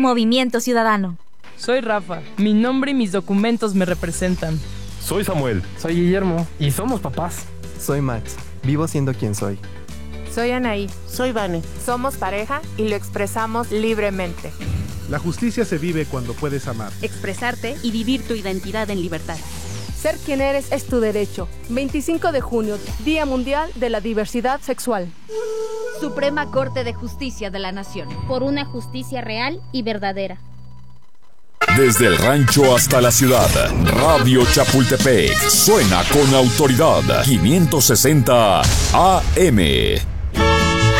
Movimiento Ciudadano. Soy Rafa. Mi nombre y mis documentos me representan. Soy Samuel. Soy Guillermo. Y somos papás. Soy Max. Vivo siendo quien soy. Soy Anaí. Soy Vane. Somos pareja y lo expresamos libremente. La justicia se vive cuando puedes amar, expresarte y vivir tu identidad en libertad. Ser quien eres es tu derecho. 25 de junio, Día Mundial de la Diversidad Sexual. Suprema Corte de Justicia de la Nación. Por una justicia real y verdadera. Desde el rancho hasta la ciudad, Radio Chapultepec suena con autoridad. 560 AM.